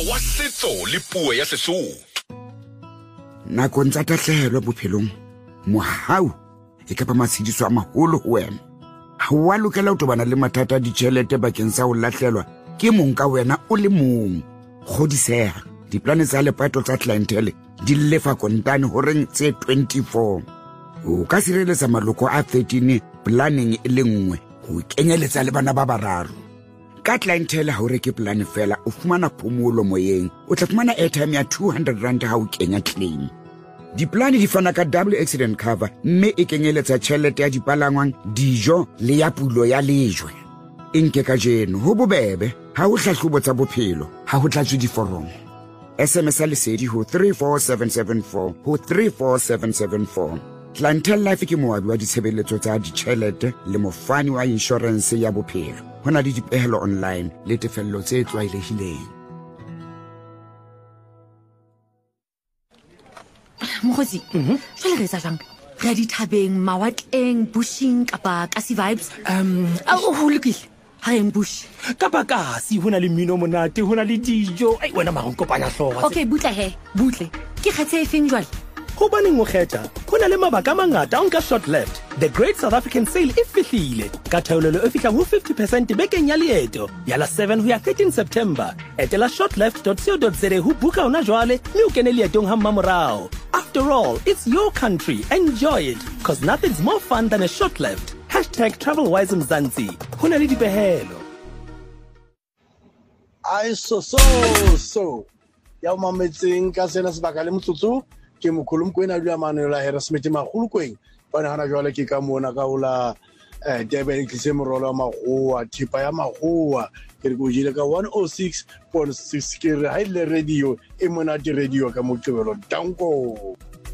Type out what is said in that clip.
wa setso le puo ya Sesotho. Nakong tsa tahlehelo bophelong mohau e ka ba masediso a maholo ho wena. Ha wa lokela ho tobana le mathata a ditjhelete bakeng sa ho lahlelwa ke mong ka wena o le mong. Kgodiseha diplane tsa lepato tsa clientele di lefa kontane ho reng tse 24. O ka sireletsa maloko a 13 planning e le nngwe ho kenyeletsa le bana ba bararo. Ka clientele ha o reke plan fela o fumana phomolo moyeng, o tla fumana airtime ya 200 rand ha o kenya claim. Diplane di fana ka double accident cover mme e kenyeletsa tjhelete ya dipalangwang, dijo le ya pulo ya lejwe. Nke ka jeno ho bobebe ha o hlahlobo tsa bophelo ha ho tlatswe diforomo. SMS lesedi ho 34774 ho 34774. Clientele Life ke moabi wa ditshebeletso tsa ditjhelete le mofani wa insurance ya bophelo. Hona le dipehelo online le tefello tse tlwaelehileng. Mokgotsi, jwale re etsa jwang? Re a dithabeng, mawatleng, bushing kapa kasi vibes? Ho lokile. Ha eng bush? Kapa kasi hona le mmino monate, hona le dijo. Ai wena mara o kopanya hlooho. Okay, butle he. Butle. Ke kgethe efeng jwale? Hobaneng o kgetha? Hona le mabaka a mangata o nka short left. The Great South African Sale e fihlile. Ka theolelo e fihlang ho 50% bekeng ya leeto. Ya la 7 ho ya 13 September. Etela shortleft.co.za ho buka hona jwale mme o kene leetong ha mmamorao. After all, it's your country. Enjoy it, because nothing's more fun than a short left. #TravelWise Mzansi. Hona le dipehelo. So. Ya mametseng ka sena sebaka le motsotso ke mokholo Mokoena le Emmanuel Harrismith magolo kweng. Bana hana jwale ke ka mona ka hola Durban ke se morolo wa magoa, thipa ya magoa. Ke re go jile ka 106.6 ke re ha ile radio e mona di radio ka Moqebelo. Danko.